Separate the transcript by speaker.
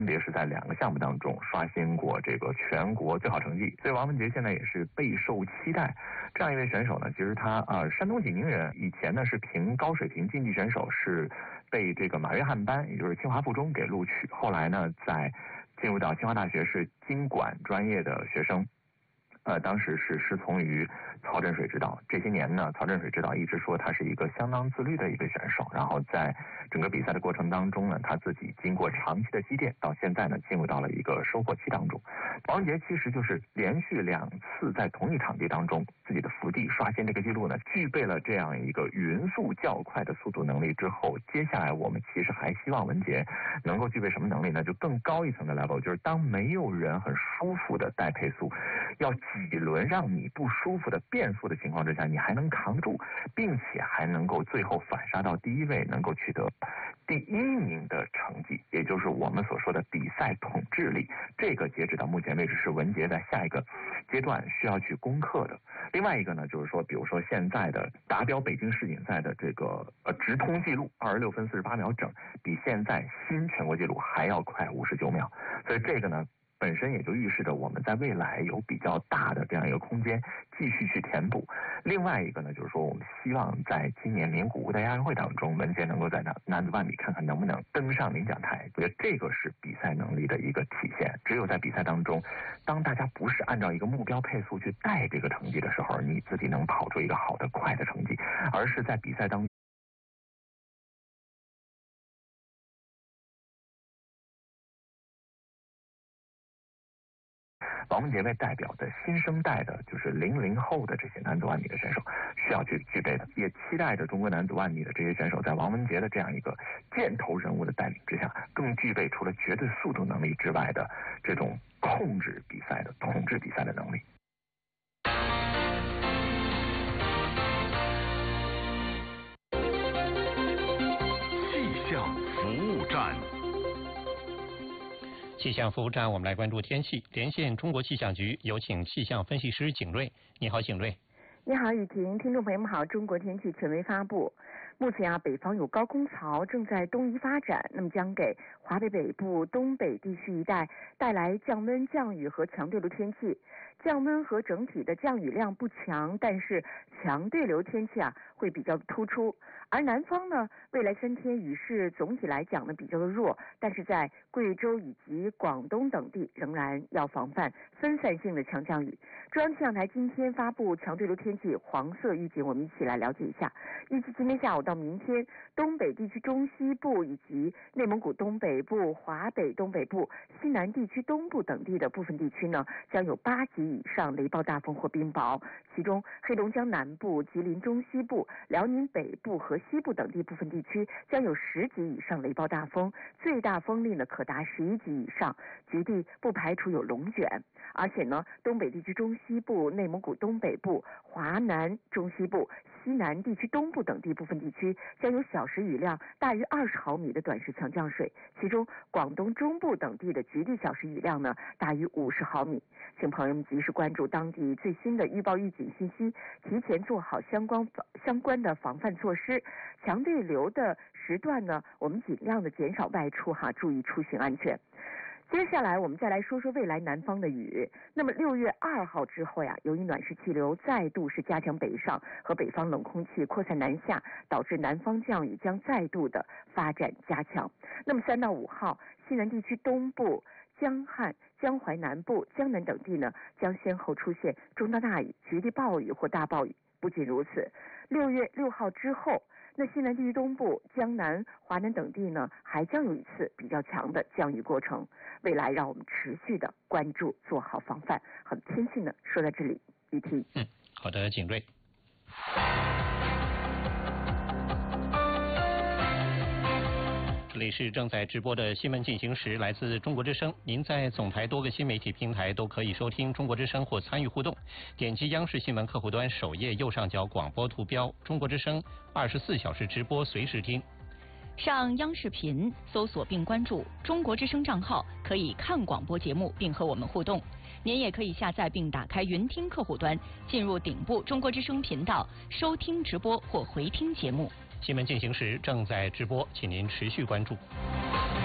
Speaker 1: 分别是在2个项目当中刷新过这个全国最好成绩，所以王文杰现在也是备受期待。这样一位选手呢，其实他山东济宁人，以前呢是凭高水平竞技选手是被这个马约翰班，也就是清华附中给录取，后来呢在进入到清华大学是经管专业的学生。当时是师从于曹振水指导，这些年呢，曹振水指导一直说他是一个相当自律的一个选手，然后在整个比赛的过程当中呢，他自己经过长期的积淀，到现在呢进入到了一个收获期当中。王文杰其实就是连续2次在同一场地当中自己的伏地刷新这个记录呢，具备了这样一个匀速较快的速度能力之后，接下来我们其实还希望文杰能够具备什么能力呢？就更高一层的 level， 就是当没有人很舒服的带配速，要几轮让你不舒服的变速的情况之下，你还能扛住，并且还能够最后反杀到第1位，能够取得第1名的成绩，也就是我们所说的比赛统治力。这个截止到目前为止是文杰在下一个阶段需要去攻克的。另外一个呢，就是说，比如说现在的达标北京世锦赛的这个直通记录26分48秒整，比现在新全国纪录还要快59秒，所以这个呢本身也就预示着我们在未来有比较大的这样一个空间继续去填补。另外一个呢，就是说我们希望在今年名古屋的亚运会当中，文杰能够在男子万米看看能不能登上领奖台。我觉得这个是比赛能力的一个体现。只有在比赛当中，当大家不是按照一个目标配速去带这个成绩的时候，你自己能跑出一个好的快的成绩，而是在比赛当中王文杰为代表的新生代的，就是00后的这些男子万米的选手需要去具备的，也期待着中国男子万米的这些选手在王文杰的这样一个箭头人物的带领之下，更具备除了绝对速度能力之外的这种控制比赛的统治比赛的能力。
Speaker 2: 气象服务站。
Speaker 3: 气象服务站，我们来关注天气。连线中国气象局，有请气象分析师景瑞。你好，景瑞。
Speaker 4: 你好，雨婷，听众朋友们好。中国天气权威发布，目前北方有高空槽正在东移发展，那么将给华北北部、东北地区一带带来降温、降雨和强对流天气。降温和整体的降雨量不强，但是强对流天气会比较突出。而南方呢，未来3天雨势总体来讲呢比较的弱，但是在贵州以及广东等地仍然要防范分散性的强降雨。中央气象台今天发布强对流天气黄色预警，我们一起来了解一下。预计今天下午到明天，东北地区中西部以及内蒙古东北部、华北东北部、西南地区东部等地的部分地区呢，将有8级以上雷暴大风或冰雹，其中黑龙江南部、吉林中西部、辽宁北部和西部等地部分地区将有10级以上雷暴大风，最大风力呢可达11级以上，局地不排除有龙卷。而且呢，东北地区中西部、内蒙古东北部、华南中西部、西南地区东部等地部分地区将有小时雨量大于20毫米的短时强降水，其中广东中部等地的局地小时雨量呢大于50毫米。请朋友们及时关注当地最新的预报预警信息，提前做好相关的防范措施。强对流的时段呢，我们尽量的减少外出注意出行安全。接下来我们再来说说未来南方的雨。那么6月2号之后由于暖湿气流再度是加强北上，和北方冷空气扩散南下，导致南方降雨将再度的发展加强。那么3到5号，西南地区东部、江汉、江淮南部、江南等地呢，将先后出现中到大雨、局地暴雨或大暴雨。不仅如此，6月6号之后，那西南地区东部、江南、华南等地呢，还将有一次比较强的降雨过程。未来让我们持续的关注，做好防范。好，天气呢，说到这里，雨婷。
Speaker 3: 好的，景瑞。这里是正在直播的新闻进行时，来自中国之声。您在总台多个新媒体平台都可以收听中国之声或参与互动。点击央视新闻客户端首页右上角广播图标中国之声，24小时直播，随时听。
Speaker 5: 上央视频搜索并关注中国之声账号，可以看广播节目并和我们互动。您也可以下载并打开云听客户端，进入顶部中国之声频道，收听直播或回听节目。
Speaker 3: 新闻进行时正在直播，请您持续关注。